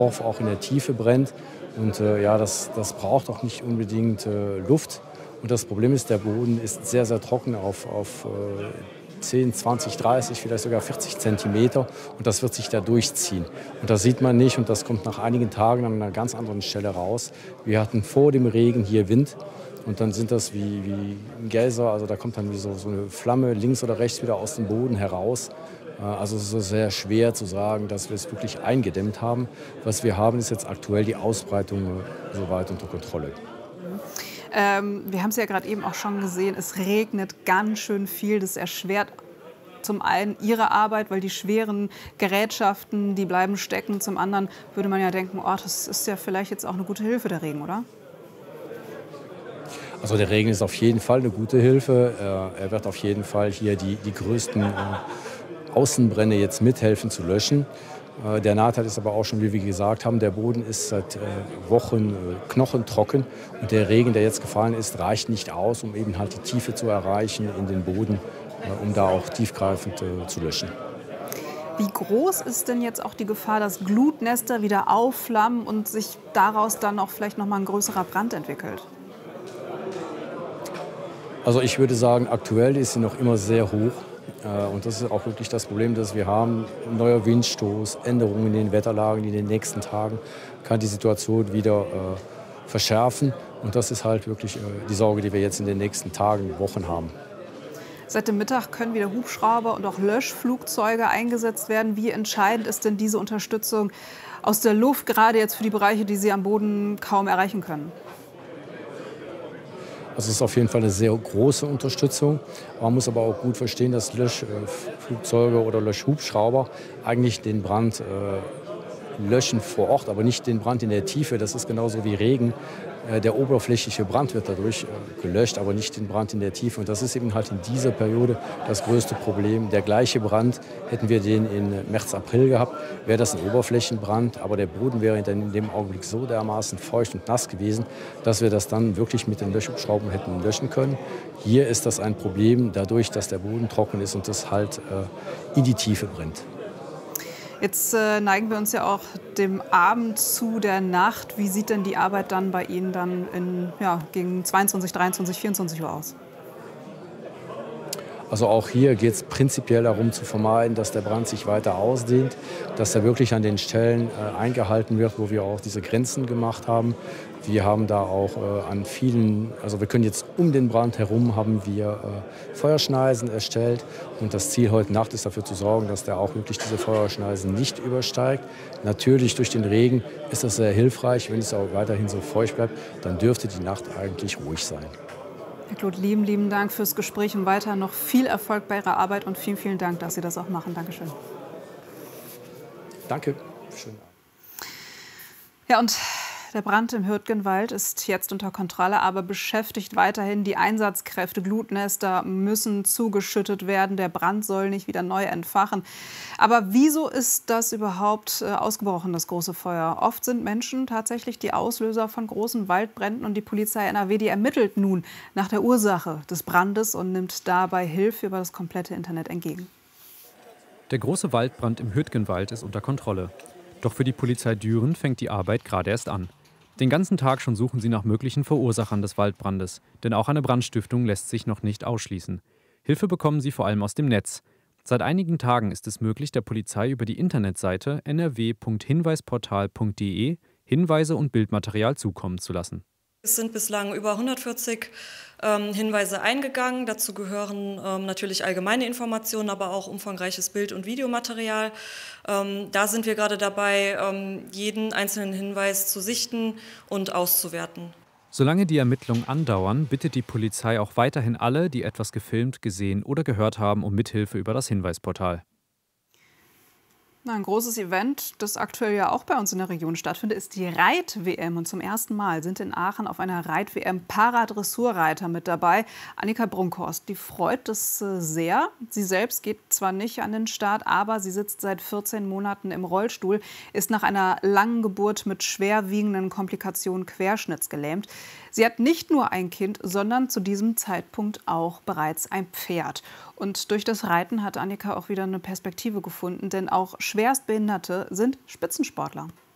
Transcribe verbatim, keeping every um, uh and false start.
Dorf auch in der Tiefe brennt. Und äh, ja, das, das braucht auch nicht unbedingt äh, Luft. Und das Problem ist, der Boden ist sehr, sehr trocken auf, auf äh, zehn, zwanzig, dreißig, vielleicht sogar vierzig Zentimeter. Und das wird sich da durchziehen. Und das sieht man nicht und das kommt nach einigen Tagen an einer ganz anderen Stelle raus. Wir hatten vor dem Regen hier Wind. Und dann sind das wie, wie ein Geyser, also da kommt dann wie so, so eine Flamme links oder rechts wieder aus dem Boden heraus. Also es ist sehr schwer zu sagen, dass wir es wirklich eingedämmt haben. Was wir haben, ist jetzt aktuell die Ausbreitung soweit unter Kontrolle. Ähm, wir haben es ja gerade eben auch schon gesehen, es regnet ganz schön viel. Das erschwert zum einen Ihre Arbeit, weil die schweren Gerätschaften, die bleiben stecken. Zum anderen würde man ja denken, oh, das ist ja vielleicht jetzt auch eine gute Hilfe, der Regen, oder? Also der Regen ist auf jeden Fall eine gute Hilfe. Er wird auf jeden Fall hier die, die größten Außenbrände jetzt mithelfen zu löschen. Der Nachteil ist aber auch schon, wie wir gesagt haben, der Boden ist seit Wochen knochentrocken. Und der Regen, der jetzt gefallen ist, reicht nicht aus, um eben halt die Tiefe zu erreichen in den Boden, um da auch tiefgreifend zu löschen. Wie groß ist denn jetzt auch die Gefahr, dass Glutnester wieder aufflammen und sich daraus dann auch vielleicht noch mal ein größerer Brand entwickelt? Also ich würde sagen, aktuell ist sie noch immer sehr hoch. Und das ist auch wirklich das Problem, das wir haben. Neuer Windstoß, Änderungen in den Wetterlagen in den nächsten Tagen kann die Situation wieder äh, verschärfen. Und das ist halt wirklich äh, die Sorge, die wir jetzt in den nächsten Tagen, Wochen haben. Seit dem Mittag können wieder Hubschrauber und auch Löschflugzeuge eingesetzt werden. Wie entscheidend ist denn diese Unterstützung aus der Luft, gerade jetzt für die Bereiche, die Sie am Boden kaum erreichen können? Also es ist auf jeden Fall eine sehr große Unterstützung. Man muss aber auch gut verstehen, dass Löschflugzeuge oder Löschhubschrauber eigentlich den Brand äh, löschen vor Ort, aber nicht den Brand in der Tiefe. Das ist genauso wie Regen. Äh, der oberflächliche Brand wird dadurch äh, gelöscht, aber nicht den Brand in der Tiefe. Und das ist eben halt in dieser Periode das größte Problem. Der gleiche Brand, hätten wir den in März, April gehabt, wäre das ein Oberflächenbrand. Aber der Boden wäre dann in dem Augenblick so dermaßen feucht und nass gewesen, dass wir das dann wirklich mit den Löschhubschraubern hätten löschen können. Hier ist das ein Problem dadurch, dass der Boden trocken ist und es halt äh, in die Tiefe brennt. Jetzt äh, neigen wir uns ja auch dem Abend zu, der Nacht. Wie sieht denn die Arbeit dann bei Ihnen dann in, ja, gegen zweiundzwanzig, dreiundzwanzig, vierundzwanzig Uhr aus? Also auch hier geht es prinzipiell darum zu vermeiden, dass der Brand sich weiter ausdehnt, dass er wirklich an den Stellen äh, eingehalten wird, wo wir auch diese Grenzen gemacht haben. Wir haben da auch äh, an vielen, also wir können jetzt um den Brand herum, haben wir äh, Feuerschneisen erstellt. Und das Ziel heute Nacht ist dafür zu sorgen, dass der auch wirklich diese Feuerschneisen nicht übersteigt. Natürlich durch den Regen ist das sehr hilfreich. Wenn es auch weiterhin so feucht bleibt, dann dürfte die Nacht eigentlich ruhig sein. Herr Kloth, lieben, lieben Dank fürs Gespräch und weiter noch viel Erfolg bei Ihrer Arbeit und vielen, vielen Dank, dass Sie das auch machen. Dankeschön. Danke. Schönen Abend. Ja, und der Brand im Hürtgenwald ist jetzt unter Kontrolle, aber beschäftigt weiterhin die Einsatzkräfte. Glutnester müssen zugeschüttet werden. Der Brand soll nicht wieder neu entfachen. Aber wieso ist das überhaupt ausgebrochen, das große Feuer? Oft sind Menschen tatsächlich die Auslöser von großen Waldbränden und die Polizei N R W, die ermittelt nun nach der Ursache des Brandes und nimmt dabei Hilfe über das komplette Internet entgegen. Der große Waldbrand im Hürtgenwald ist unter Kontrolle. Doch für die Polizei Düren fängt die Arbeit gerade erst an. Den ganzen Tag schon suchen sie nach möglichen Verursachern des Waldbrandes, denn auch eine Brandstiftung lässt sich noch nicht ausschließen. Hilfe bekommen sie vor allem aus dem Netz. Seit einigen Tagen ist es möglich, der Polizei über die Internetseite n r w punkt hinweisportal punkt d e Hinweise und Bildmaterial zukommen zu lassen. Es sind bislang über hundertvierzig ähm, Hinweise eingegangen. Dazu gehören ähm, natürlich allgemeine Informationen, aber auch umfangreiches Bild- und Videomaterial. Ähm, da sind wir gerade dabei, ähm, jeden einzelnen Hinweis zu sichten und auszuwerten. Solange die Ermittlungen andauern, bittet die Polizei auch weiterhin alle, die etwas gefilmt, gesehen oder gehört haben, um Mithilfe über das Hinweisportal. Ein großes Event, das aktuell ja auch bei uns in der Region stattfindet, ist die Reit-W M. Und zum ersten Mal sind in Aachen auf einer Reit-W M Paradressurreiter mit dabei. Annika Brunkhorst, die freut es sehr. Sie selbst geht zwar nicht an den Start, aber sie sitzt seit vierzehn Monaten im Rollstuhl, ist nach einer langen Geburt mit schwerwiegenden Komplikationen querschnittsgelähmt. Sie hat nicht nur ein Kind, sondern zu diesem Zeitpunkt auch bereits ein Pferd. Und durch das Reiten hat Annika auch wieder eine Perspektive gefunden, denn auch Schwerstbehinderte sind Spitzensportler.